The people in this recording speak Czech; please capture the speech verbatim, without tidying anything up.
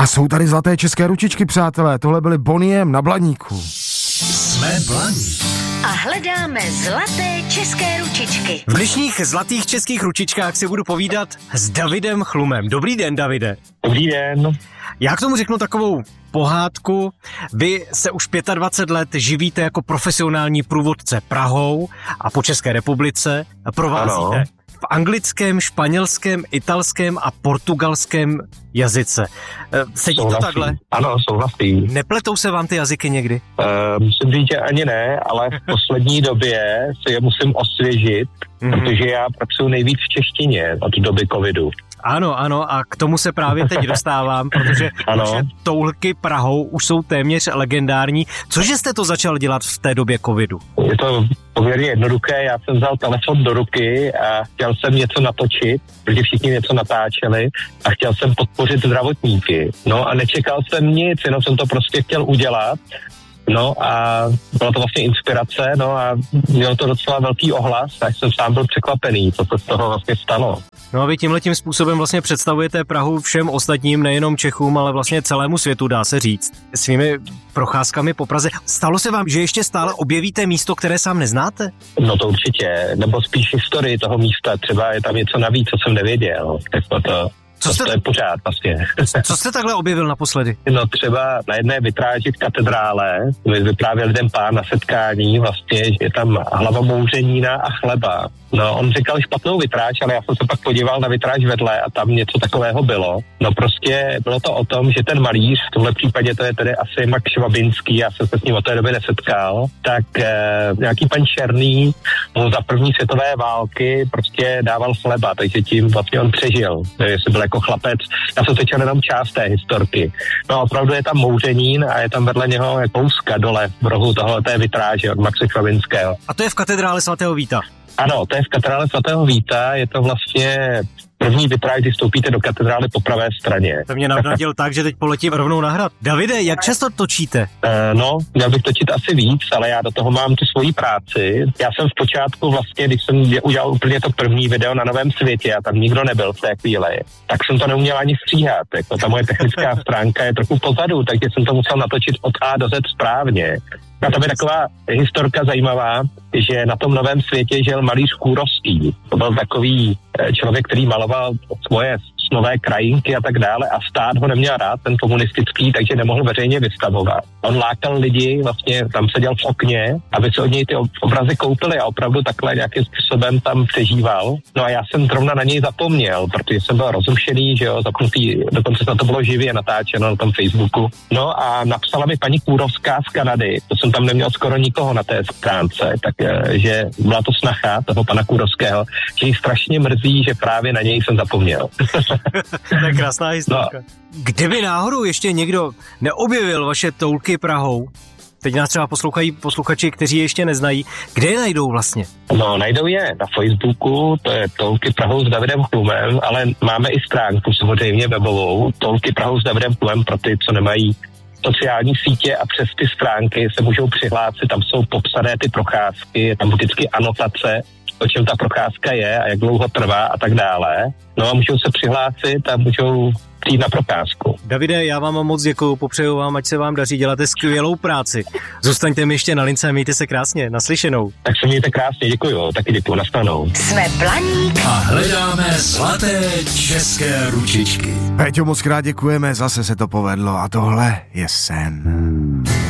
A jsou tady zlaté české ručičky, přátelé. Tohle byly Bonnie M na Blaníku. Jsme Blaník. A hledáme zlaté české ručičky. V dnešních zlatých českých ručičkách si budu povídat s Davidem Chlumem. Dobrý den, Davide. Dobrý den. Já k tomu řeknu takovou pohádku. Vy se už dvacet pět let živíte jako profesionální průvodce Prahou a po České republice. Provázíte v anglickém, španělském, italském a portugalském jazyce. Sedí souhlasí. To takhle? Ano, souhlasí. Nepletou se vám ty jazyky někdy? Uh, musím říct, že ani ne, ale v poslední době si je musím osvěžit, mm-hmm. protože já pracuji nejvíc v češtině od doby covidu. Ano, ano, a k tomu se právě teď dostávám, protože vaše toulky Prahou už jsou téměř legendární. Cože jste to začal dělat v té době covidu? Je to poměrně jednoduché, já jsem vzal telefon do ruky a chtěl jsem něco natočit, protože všichni něco natáčeli a chtěl jsem podpořit zdravotníky. No a nečekal jsem nic, jenom jsem to prostě chtěl udělat. No a byla to vlastně inspirace, no a mělo to docela velký ohlas, tak jsem sám byl překvapený, co se z toho vlastně stalo. No a vy tímhletím způsobem vlastně představujete Prahu všem ostatním, nejenom Čechům, ale vlastně celému světu, dá se říct, svými procházkami po Praze. Stalo se vám, že ještě stále objevíte místo, které sám neznáte? No to určitě, nebo spíš historii toho místa, třeba je tam něco navíc, co jsem nevěděl, tak to... Co jste, to je pořád vlastně. Co jste takhle objevil naposledy? No třeba na jedné vitráži v katedrále vyprávěl jeden pán na setkání vlastně, že je tam hlava mouřenína a chleba. No on říkal špatnou vitráž, ale já jsem se pak podíval na vitráž vedle a tam něco takového bylo. No prostě bylo to o tom, že ten malíř, v tomhle případě to je tedy asi Max Švabinský, já jsem se s ním od té doby nesetkal, tak eh, nějaký pan Černý mu za první světové války prostě dával chleba, takže tím vlastně on přežil. Jestli byl jako chlapec, já jsem sečel jenom část té historky. No opravdu je tam mouřenín a je tam vedle něho kouska dole v rohu toho té vitráže od Maxe Švabinského. A to je v katedrále svatého Víta? Ano, to je v katedrále svatého Víta, je to vlastně první vitráž, kdy vstoupíte do katedrály po pravé straně. To mě navnadil tak, že teď poletím rovnou na hrad. Davide, jak často točíte? Uh, no, měl bych točit asi víc, ale já do toho mám tu svoji práci. Já jsem v počátku vlastně, když jsem udělal úplně to první video na Novém světě a tam nikdo nebyl v té chvíli, tak jsem to neuměl ani stříhat. Jako ta moje technická stránka je trochu pozadu, takže jsem to musel natočit od A do Z správně. A to je taková historka zajímavá, že na tom Novém světě žil malíř Kůrovský. To byl takový člověk, který maloval svoje snové krajinky a tak dále a stát ho neměl rád, ten komunistický, takže nemohl veřejně vystavovat. On lákal lidi, vlastně tam seděl v okně, aby se od něj ty obrazy koupili a opravdu takhle nějakým způsobem tam přežíval. No a já jsem zrovna na něj zapomněl, protože jsem byl rozrušený, že jo, zapnutý, dokonce na to bylo živě natáčeno na tom Facebooku. No a napsala mi paní Kůrovská z Kanady, to jsem tam neměl skoro nikoho na té stránce, takže byla to snacha toho pana Kůrovského, že jí strašně mrzí, že právě na něj jsem zapomněl. To je krásná historka. No. Kdyby náhodou ještě někdo neobjevil vaše toulky Prahou, teď nás třeba poslouchají posluchači, kteří ještě neznají, kde je najdou vlastně? No, najdou je na Facebooku, to je Toulky Prahou s Davidem Chlumem, ale máme i stránku samozřejmě webovou, Toulky Prahou s Davidem Chlumem pro ty, co nemají sociální sítě a přes ty stránky se můžou přihlásit, tam jsou popsané ty procházky, je tam vždycky anotace, o čem ta procházka je a jak dlouho trvá a tak dále. No a můžou se přihlásit a můžou přijít na procházku. Davide, já vám moc děkuju, popřeju vám, ať se vám daří, děláte skvělou práci. Zůstaňte mi ještě na lince a mějte se krásně, naslyšenou. Tak se mějte krásně, děkuju, taky děkuju, nastanou. Jsme Blaník a hledáme zlaté české ručičky. Péťo, moc krát děkujeme, zase se to povedlo a tohle je sen.